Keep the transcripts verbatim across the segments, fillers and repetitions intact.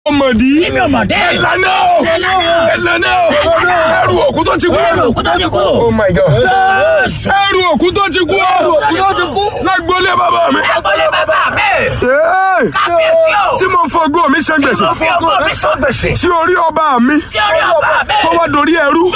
ọmọdé ẹlànà ẹlànà ẹrù òkú tó ti kú oh my god ẹrù òkú tó ti kú lágbólé bàbá mi tí mo fọgọ́ mi ṣe gbèsè tí orí ọba mi tó wá dorí ẹrú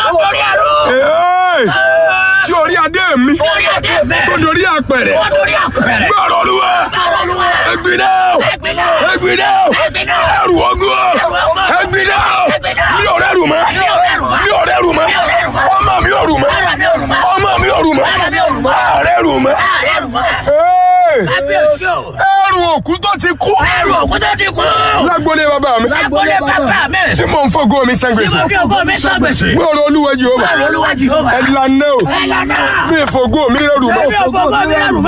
tí orí adé mi tó dorí àpẹrẹ gbọ́rọ̀ Olúwa ẹgbìnà ẹgbìnà ẹrù ogun ẹgbìnà mi ò rẹ́rù mọ́ mi ò rẹ́rù mọ́ ọmọ mi ò rù mọ́ ọmọ mi ò rù mọ́ àrẹ́rù mọ́ ẹrù òkú tó ti kú lágbólé bàbá mi tí mo ń fọgọ́ mi ṣàgbèsè gbọ́rọ̀ Olúwa Jèhófà ẹ̀lànà o mi fọgọ́ mi rẹ́rù mọ́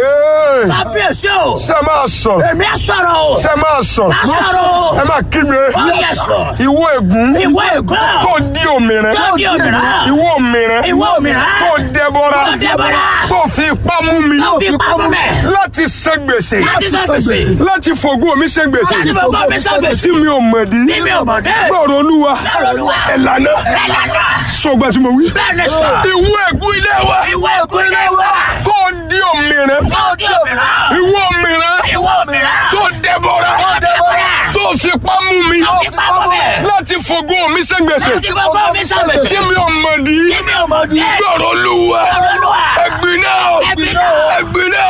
ṣe máa sọ ṣe máa sọ ṣe máa kígbe ìwọ ègún tó di òmìnira ìwọ òmìnira tó dẹbọra tó fi ipá mú mi láti ṣe gbèsè láti fògùn mi ṣe gbèsè tí mi ò mọ̀dí gbọ́rọ̀ Olúwa ẹ̀lànà sọgbà tí mo wí ìwọ ègún ilé wa tó di òmìnira ìwọ òmìnira tó dẹbọra tó fi ipá mú mi láti fògùn mi ṣe gbèsè tí mi ò mọ̀dí gbọ́rọ̀ Olúwa ẹgbìnà ẹgbìnà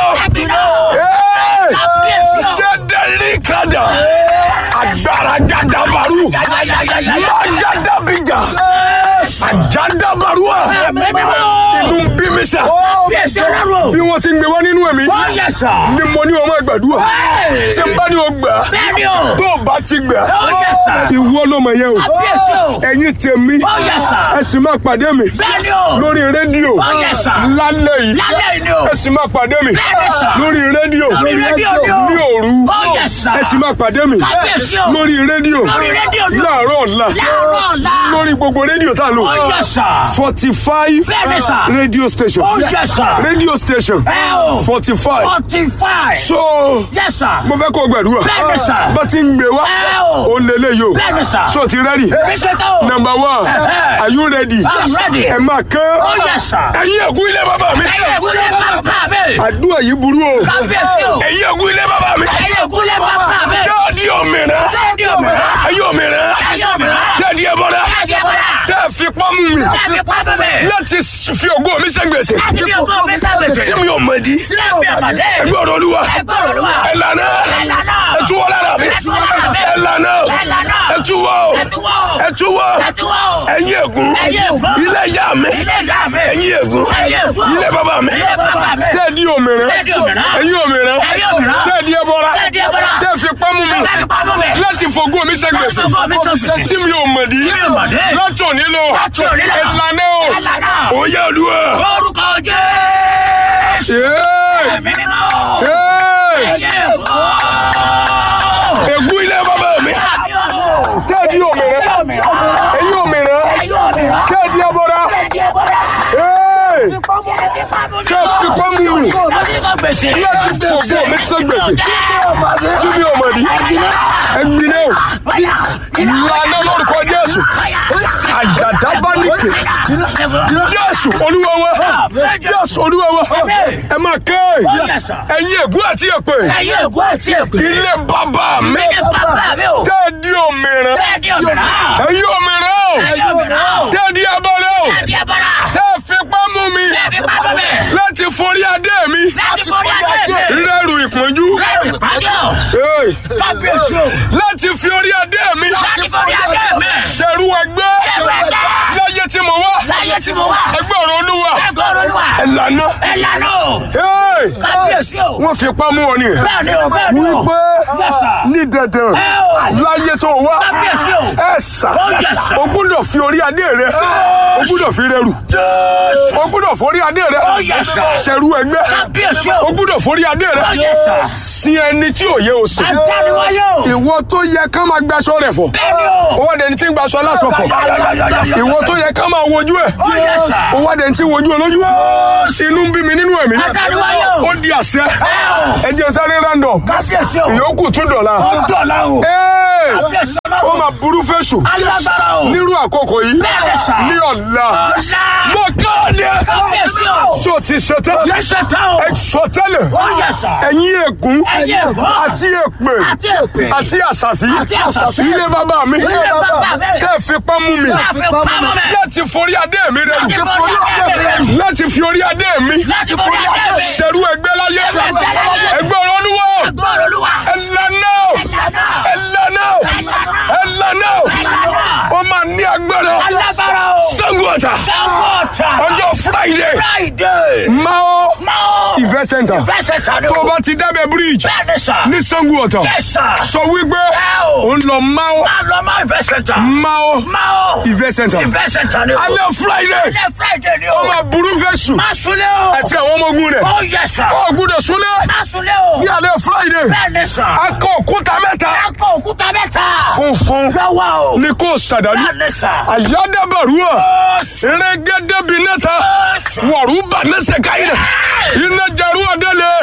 jẹ́dẹ̀ríkàdà agbára jadabaru májàdàbíjà àjàdàbarúà inú bí mi sà bí wọ́n ti ń gbé wá nínú ẹ̀mí ni mo ní ọmọ ìgbàdúrà tí n bá ní o gbà tó o bá ti gbà ìwọ ló mọ̀ yẹn o ẹ̀yin tèmi ẹ sì máa pàdé mi lórí rédíò lálẹ́ yìí ẹ sì máa pàdé mi lórí rédíò ní òru ẹ sì máa pàdé mi lórí rédíò láàárọ̀ ọ̀la lórí gbogbo rédíò tá a lò forty five radio station radio station forty five so mo fẹ́ kó gbàdúrà bá ti ń gbé wá ó lélẹ̀ yóò so ti ready number one are you ready ẹ máa kán ẹ̀yin ègún ilé bàbá mi àdúrà yìí burú o ẹ̀yin ègún ilé bàbá mi jáde òmìnira ẹ̀yin òmìnira jáde ẹbọra tẹ́ fi pọ́nmú mi láti fi ògo mi ṣe gbèsè tí mi ò mọ̀dí ẹgbọ́rọ̀ Olúwa ẹ̀lànà ẹ̀túwọ́ lára mi ẹ̀lànà ẹ̀túwọ́ ẹ̀túwọ́ ẹ̀yin ègún ilé ìyá mi ẹ̀yin ègún ilé bàbá mi tẹ́ di òmìnira ẹ̀yin òmìnira tẹ́ di ẹbọra tẹ́ fi pọ́nmú mi láti fògo mi ṣe gbèsè tí mi ò mọ̀dí láti òní lọ ẹ̀lànà o ó yẹ Olúwa orúkọ Jésù ègún ilé bàbá mi tẹ́ di òmìnira ẹ̀yin òmìnira tẹ́ di ẹbọra tẹ́ fi pọ́nmú mi láti fògo mi ṣe gbèsè tí mi ò mọ̀dí ẹ̀gbìnà ìlànà lórúkọ Jésù àjàdábánìkè Jésù Olúwa wa Jésù Olúwa wa ẹ máa ké ẹ̀yin ègún àti èpè ilé bàbá mi tẹ́ di òmìnira ẹ̀yin òmìnira tẹ́ di ẹbọra tẹ́ fipá mú mi láti forí adé mi rẹ́rù ìpọ́njú láti fi orí adé mi ṣẹ̀rú ẹgbẹ́ láyé tí mo wá ẹgbọ́rọ̀ Olúwa ẹ̀lànà wọ́n fi ipá mú ọ ní wípé ní dandan láyé tó wá ẹ sà. O gbúdọ̀ fi orí adé rẹ. O gbúdọ̀ fi rẹrù. O gbúdọ̀ forí adé rẹ. Ṣẹ̀rù ẹgbẹ́. O gbúdọ̀ forí adé rẹ. Sin ẹni tí ò yẹ o sìn. Ìwọ tó yẹ ká máa gbaṣọ rẹ̀ fọ̀. O wá dẹni tí ń gbaṣọ aláṣọ fọ̀. Ìwọ tó yẹ ká máa wojú ẹ̀. O wá dẹni tí ń wojú olójú. Inú ń bí mi nínú ẹ̀mí. Ó di àṣẹ. Ẹ jẹ́ sáré random. Ìyókù tún dọ̀la. Ó máa burú fẹ́sù. Nírú àkókò yìí. Ní ọ̀la. Mo kéde. Ṣé o ti ṣetán? Ẹ sọ tẹ́lẹ̀. Ẹ̀yin ègún àti èpè àti àṣàsí. Ilé bàbá mi. Tẹ́ fi pá mú mi. Láti forí adé mi rẹ̀. Láti fi orí adé mi. Ṣẹ̀rù ẹgbẹ́ láyé. Ẹgbẹ́ Olúwa. Ẹlànà. Ẹlànà. Ẹlànà. Ó máa ní agbára. Sango Ọ̀tà. Ọjọ́ Friday. Mao. Event Center. Tó bá ti dábẹ́ bridge. Ní Sango Ọ̀tà. Sọ wípé ó ń lọ Mao. Mao. Event Center. Alẹ́ Friday. Ó máa burú fẹ́ sùn. Àti àwọn ọmọ ogun rẹ̀. Ó gbúdọ̀ súnlẹ̀. Ní alẹ́ Friday. Akọ òkúta mẹ́ta. Funfun. Ní kò sàdánù. Àyádábàrúwà. Erégédé bí nẹ́ta. Wọ̀rú bà nẹ́sẹ̀ káyìí. Iná jarú ọdẹ lè.